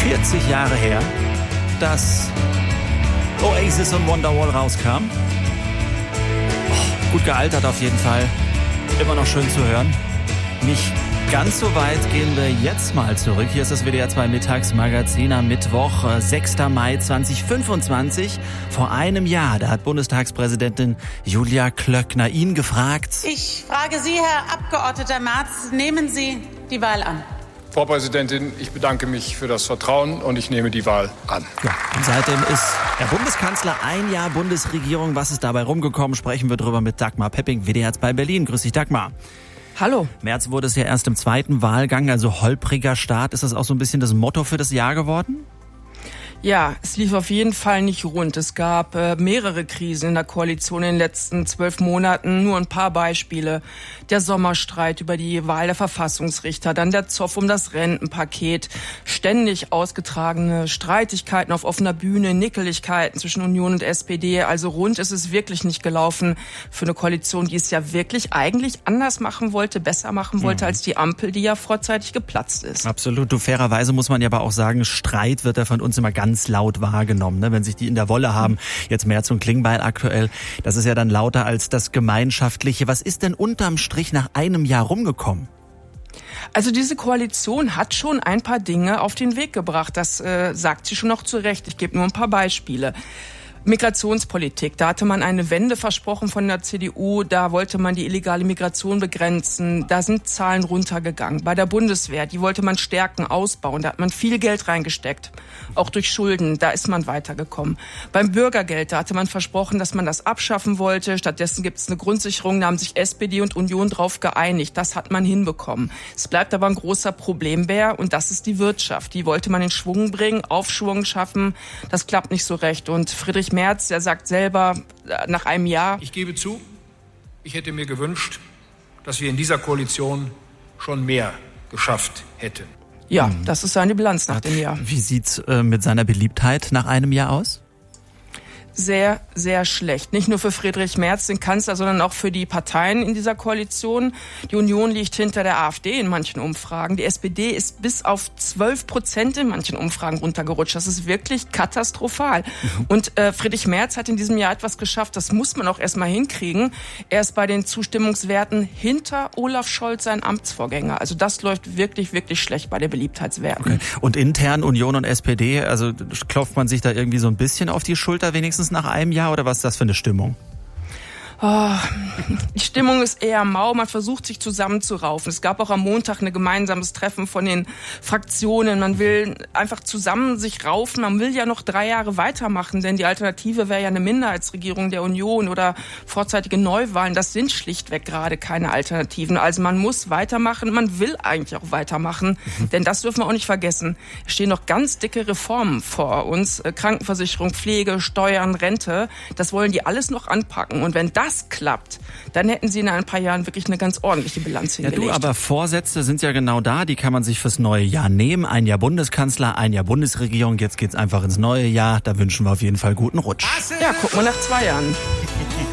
40 Jahre her, dass Oasis und Wonderwall rauskam. Gut gealtert auf jeden Fall. Immer noch schön zu hören. Nicht ganz so weit gehen wir jetzt mal zurück. Hier ist das WDR 2 Mittagsmagazin am Mittwoch, 6. Mai 2025. Vor einem Jahr, da hat Bundestagspräsidentin Julia Klöckner ihn gefragt. Ich frage Sie, Herr Abgeordneter Merz, nehmen Sie die Wahl an? Frau Präsidentin, ich bedanke mich für das Vertrauen und ich nehme die Wahl an. Ja, und seitdem ist der Bundeskanzler ein Jahr Bundesregierung. Was ist dabei rumgekommen? Sprechen wir drüber mit Dagmar Pepping, WDR 2 Berlin. Grüß dich, Dagmar. Hallo. März wurde es ja erst im zweiten Wahlgang, also holpriger Start. Ist das auch so ein bisschen das Motto für das Jahr geworden? Ja, es lief auf jeden Fall nicht rund. Es gab mehrere Krisen in der Koalition in den letzten 12 Monaten. Nur ein paar Beispiele. Der Sommerstreit über die Wahl der Verfassungsrichter, dann der Zoff um das Rentenpaket, ständig ausgetragene Streitigkeiten auf offener Bühne, Nickeligkeiten zwischen Union und SPD. Also rund ist es wirklich nicht gelaufen für eine Koalition, die es ja wirklich eigentlich anders machen wollte, besser machen wollte als die Ampel, die ja vorzeitig geplatzt ist. Absolut. Du, fairerweise muss man ja aber auch sagen, Streit wird ja von uns immer ganz laut wahrgenommen, ne? Wenn sich die in der Wolle haben, jetzt Merz und Klingbeil aktuell, das ist ja dann lauter als das Gemeinschaftliche. Was ist denn unterm Strich nach einem Jahr rumgekommen? Also diese Koalition hat schon ein paar Dinge auf den Weg gebracht. Das sagt sie schon noch zu Recht. Ich gebe nur ein paar Beispiele. Migrationspolitik, da hatte man eine Wende versprochen von der CDU, da wollte man die illegale Migration begrenzen, da sind Zahlen runtergegangen. Bei der Bundeswehr, die wollte man stärken, ausbauen, da hat man viel Geld reingesteckt, auch durch Schulden, da ist man weitergekommen. Beim Bürgergeld, da hatte man versprochen, dass man das abschaffen wollte, stattdessen gibt es eine Grundsicherung, da haben sich SPD und Union drauf geeinigt, das hat man hinbekommen. Es bleibt aber ein großer Problembär und das ist die Wirtschaft, die wollte man in Schwung bringen, Aufschwung schaffen, das klappt nicht so recht und Friedrich Merz, der sagt selber nach einem Jahr: Ich gebe zu, ich hätte mir gewünscht, dass wir in dieser Koalition schon mehr geschafft hätten. Ja, das ist seine Bilanz nach dem Jahr. Wie sieht's mit seiner Beliebtheit nach einem Jahr aus? Sehr, sehr schlecht. Nicht nur für Friedrich Merz, den Kanzler, sondern auch für die Parteien in dieser Koalition. Die Union liegt hinter der AfD in manchen Umfragen. Die SPD ist bis auf 12% in manchen Umfragen runtergerutscht. Das ist wirklich katastrophal. Und Friedrich Merz hat in diesem Jahr etwas geschafft, das muss man auch erstmal hinkriegen. Er ist bei den Zustimmungswerten hinter Olaf Scholz, sein Amtsvorgänger. Also das läuft wirklich, wirklich schlecht bei den Beliebtheitswerten. Okay. Und intern Union und SPD, also klopft man sich da irgendwie so ein bisschen auf die Schulter wenigstens nach einem Jahr, oder was ist das für eine Stimmung? Oh, die Stimmung ist eher mau, man versucht sich zusammenzuraufen. Es gab auch am Montag ein gemeinsames Treffen von den Fraktionen. Man will einfach zusammen sich raufen, man will ja noch 3 Jahre weitermachen, denn die Alternative wäre ja eine Minderheitsregierung der Union oder vorzeitige Neuwahlen. Das sind schlichtweg gerade keine Alternativen. Also man muss weitermachen, man will eigentlich auch weitermachen, denn das dürfen wir auch nicht vergessen. Es stehen noch ganz dicke Reformen vor uns, Krankenversicherung, Pflege, Steuern, Rente. Das wollen die alles noch anpacken und wenn das klappt, dann hätten sie in ein paar Jahren wirklich eine ganz ordentliche Bilanz hingelegt. Ja, du, aber Vorsätze sind ja genau da, die kann man sich fürs neue Jahr nehmen. Ein Jahr Bundeskanzler, ein Jahr Bundesregierung, jetzt geht's einfach ins neue Jahr. Da wünschen wir auf jeden Fall guten Rutsch. Ja, gucken wir nach 2 Jahren.